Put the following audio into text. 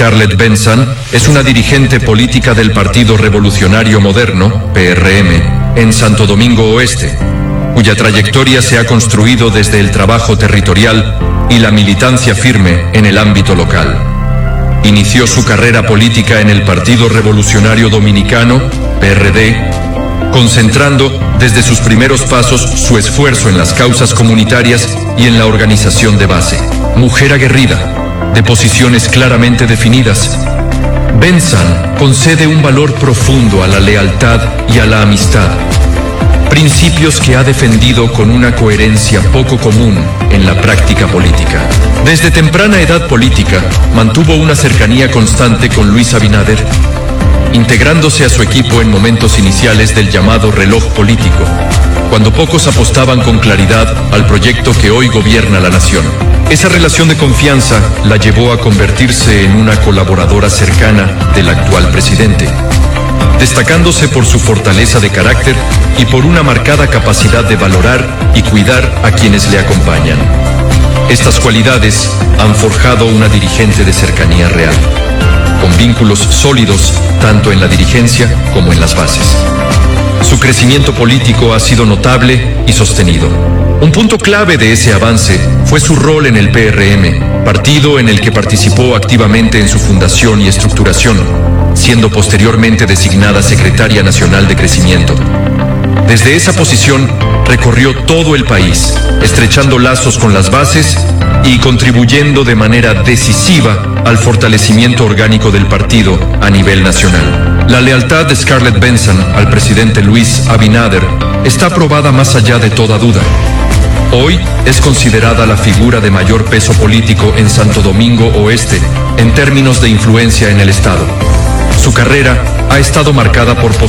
Scarlett Benson es una dirigente política del Partido Revolucionario Moderno, PRM, en Santo Domingo Oeste, cuya trayectoria se ha construido desde el trabajo territorial y la militancia firme en el ámbito local. Inició su carrera política en el Partido Revolucionario Dominicano, PRD, concentrando desde sus primeros pasos su esfuerzo en las causas comunitarias y en la organización de base. Mujer aguerrida, de posiciones claramente definidas, Benson concede un valor profundo a la lealtad y a la amistad, principios que ha defendido con una coherencia poco común en la práctica política. Desde temprana edad política, mantuvo una cercanía constante con Luis Abinader, integrándose a su equipo en momentos iniciales del llamado reloj político, cuando pocos apostaban con claridad al proyecto que hoy gobierna la nación. Esa relación de confianza la llevó a convertirse en una colaboradora cercana del actual presidente, destacándose por su fortaleza de carácter y por una marcada capacidad de valorar y cuidar a quienes le acompañan. Estas cualidades han forjado una dirigente de cercanía real, con vínculos sólidos tanto en la dirigencia como en las bases. Su crecimiento político ha sido notable y sostenido. Un punto clave de ese avance fue su rol en el PRM, partido en el que participó activamente en su fundación y estructuración, siendo posteriormente designada Secretaria Nacional de Crecimiento. Desde esa posición recorrió todo el país, estrechando lazos con las bases y contribuyendo de manera decisiva al fortalecimiento orgánico del partido a nivel nacional. La lealtad de Scarlett Benson al presidente Luis Abinader está probada más allá de toda duda. Hoy es considerada la figura de mayor peso político en Santo Domingo Oeste en términos de influencia en el Estado. Su carrera ha estado marcada por